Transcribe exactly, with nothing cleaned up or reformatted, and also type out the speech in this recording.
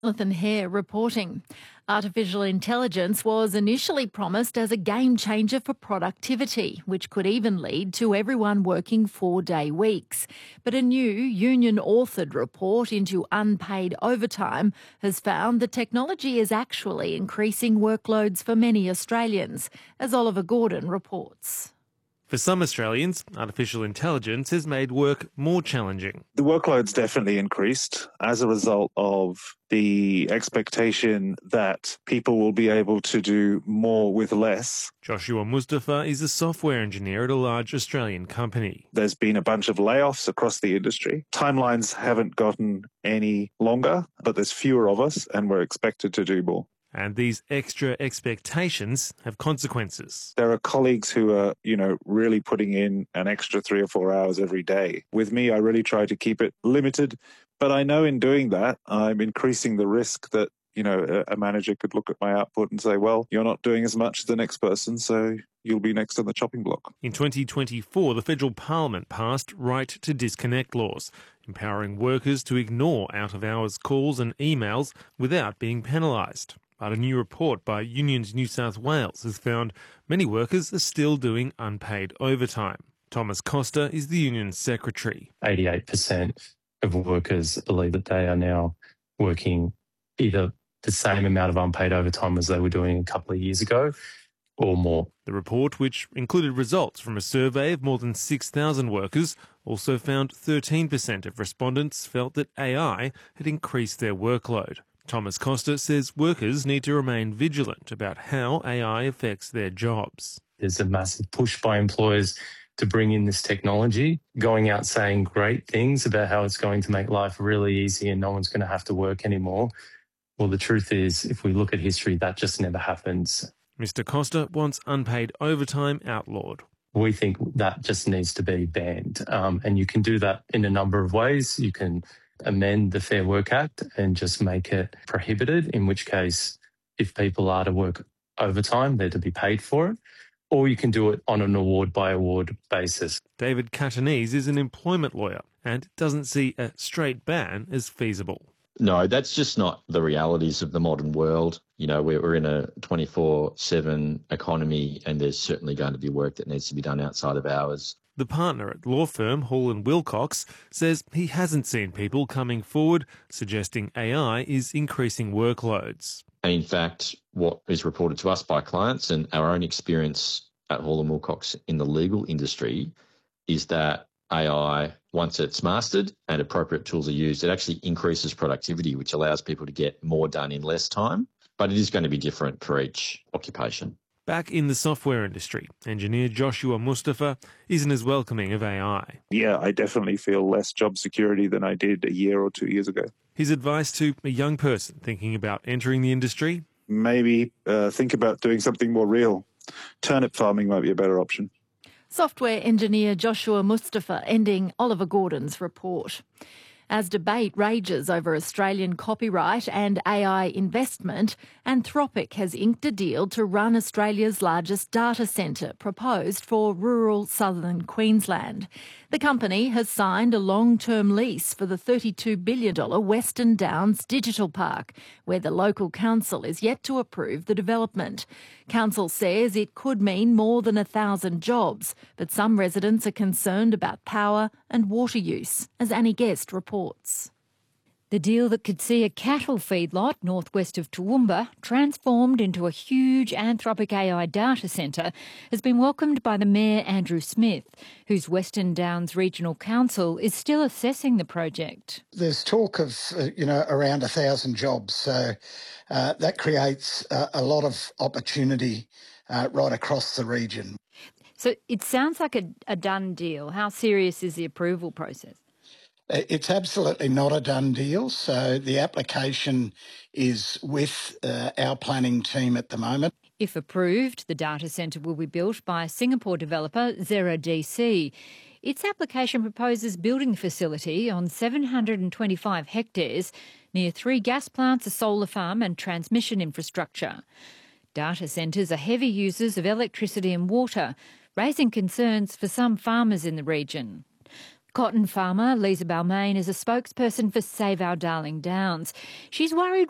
Jonathan Hare reporting. Artificial intelligence was initially promised as a game changer for productivity, which could even lead to everyone working four-day weeks. But a new union-authored report into unpaid overtime has found the technology is actually increasing workloads for many Australians, as Oliver Gordon reports. For some Australians, artificial intelligence has made work more challenging. The workload's definitely increased as a result of the expectation that people will be able to do more with less. Joshua Mustafa is a software engineer at a large Australian company. There's been a bunch of layoffs across the industry. Timelines haven't gotten any longer, but there's fewer of us and we're expected to do more. And these extra expectations have consequences. There are colleagues who are, you know, really putting in an extra three or four hours every day. With me, I really try to keep it limited, but I know in doing that, I'm increasing the risk that, you know, a manager could look at my output and say, well, you're not doing as much as the next person, so you'll be next on the chopping block. In twenty twenty-four, the federal parliament passed right to disconnect laws, empowering workers to ignore out-of-hours calls and emails without being penalised. But a new report by Unions New South Wales has found many workers are still doing unpaid overtime. Thomas Costa is the union's secretary. eighty-eight percent of workers believe that they are now working either the same amount of unpaid overtime as they were doing a couple of years ago or more. The report, which included results from a survey of more than six thousand workers, also found thirteen percent of respondents felt that A I had increased their workload. Thomas Costa says workers need to remain vigilant about how A I affects their jobs. There's a massive push by employers to bring in this technology, going out saying great things about how it's going to make life really easy and no one's going to have to work anymore. Well, the truth is, if we look at history, that just never happens. Mister Costa wants unpaid overtime outlawed. We think that just needs to be banned. Um, and you can do that in a number of ways. You can amend the Fair Work Act and just make it prohibited, in which case if people are to work overtime, they're to be paid for it, or you can do it on an award-by-award basis. David Catanese is an employment lawyer and doesn't see a straight ban as feasible. No, that's just not the realities of the modern world. You know, we're, we're in a twenty-four seven economy and there's certainly going to be work that needs to be done outside of hours. The partner at law firm Hall and Wilcox says he hasn't seen people coming forward suggesting A I is increasing workloads. And in fact, what is reported to us by clients and our own experience at Hall and Wilcox in the legal industry is that A I, once it's mastered and appropriate tools are used, it actually increases productivity, which allows people to get more done in less time. But it is going to be different for each occupation. Back in the software industry, engineer Joshua Mustafa isn't as welcoming of A I. Yeah, I definitely feel less job security than I did a year or two years ago. His advice to a young person thinking about entering the industry? Maybe uh, think about doing something more real. Turnip farming might be a better option. Software engineer Joshua Mustafa ending Oliver Gordon's report. As debate rages over Australian copyright and A I investment, Anthropic has inked a deal to run Australia's largest data centre, proposed for rural southern Queensland. The company has signed a long-term lease for the thirty-two billion dollars Western Downs Digital Park, where the local council is yet to approve the development. Council says it could mean more than a thousand jobs, but some residents are concerned about power and water use, as Annie Guest reports. The deal that could see a cattle feedlot northwest of Toowoomba transformed into a huge Anthropic A I data centre has been welcomed by the Mayor Andrew Smith, whose Western Downs Regional Council is still assessing the project. There's talk of, uh, you know, around a thousand jobs, so uh, that creates uh, a lot of opportunity uh, right across the region. So it sounds like a, a done deal. How serious is the approval process? It's absolutely not a done deal. So the application is with uh, our planning team at the moment. If approved, the data centre will be built by Singapore developer Zero D C. Its application proposes building the facility on seven hundred twenty-five hectares near three gas plants, a solar farm and transmission infrastructure. Data centres are heavy users of electricity and water, raising concerns for some farmers in the region. Cotton farmer Lisa Balmain is a spokesperson for Save Our Darling Downs. She's worried